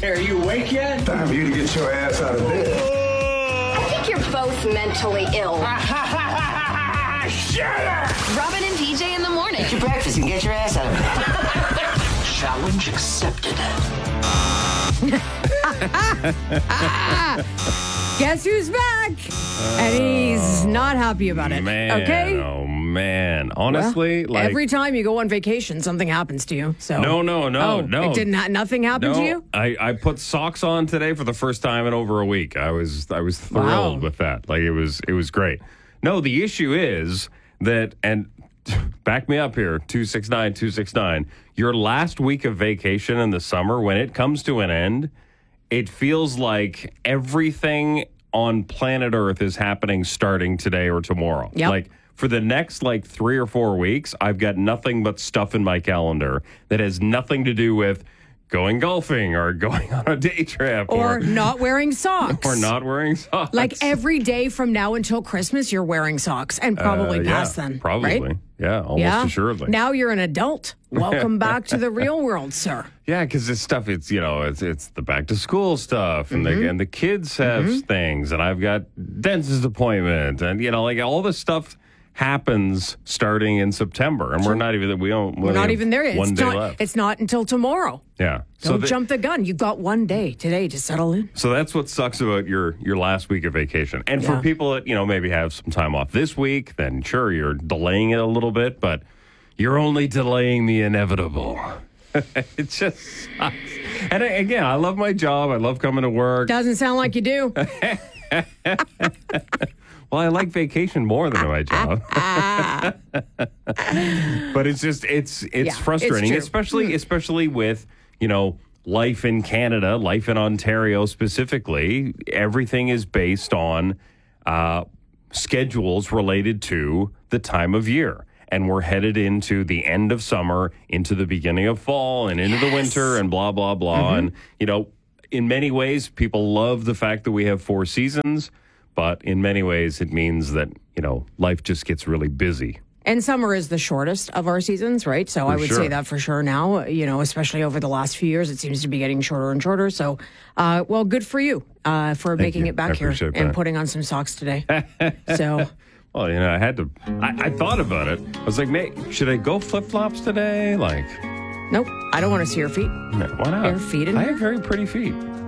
Hey, are you awake yet? Time for you to get your ass out of bed. I think you're both mentally ill. Shut up! Robin and PJ in the morning. Eat your breakfast and get your ass out of bed. Challenge accepted. Guess who's back? And he's not happy about it. Man, okay? oh man. Honestly, Well, every time you go on vacation, something happens to you. So No. It didn't. Nothing happened to you. I put socks on today for the first time in over a week. I was thrilled Wow. with that. Like it was great. No, the issue is that, and back me up here, 269. Your last week of vacation in the summer, when it comes to an end, it feels like everything on planet Earth is happening starting today or tomorrow. Yep. Like for the next 3 or 4 weeks, I've got nothing but stuff in my calendar that has nothing to do with going golfing or going on a day trip Or not wearing socks. or not wearing socks. Like every day from now until Christmas, you're wearing socks, and probably past then. Probably. Right? Yeah, almost assuredly. Now you're an adult. Welcome back to the real world, sir. Yeah, because this stuff, it's the back to school stuff, and Mm-hmm. the kids have things, and I've got dentist appointment, and all this stuff happens starting in September, and we're not even We're not even there yet. One day left. It's not until tomorrow. Yeah, Don't jump the gun. You got one day today to settle in. So that's what sucks about your last week of vacation. And for Yeah. people that, maybe have some time off this week, then sure, you're delaying it a little bit, but you're only delaying the inevitable. It just sucks. And again, I love my job. I love coming to work. Doesn't sound like you do. Well, I like vacation more than my job. But it's just it's frustrating, it's true. especially with, life in Canada, life in Ontario specifically. Everything is based on schedules related to the time of year. And we're headed into the end of summer, into the beginning of fall, and into the winter, and blah, blah, blah. And, in many ways, people love the fact that we have 4 seasons. But in many ways, it means that, life just gets really busy. And summer is the shortest of our seasons, right? So I would sure. say that for sure now, especially over the last few years, it seems to be getting shorter and shorter. So, well, good for you for making you. it back I here appreciate and that. putting on some socks today. So, Well, I had to. I thought about it. I was like, mate, should I go flip flops today? nope, I don't want to see your feet. Why not? Bare feet in I here? have very pretty feet.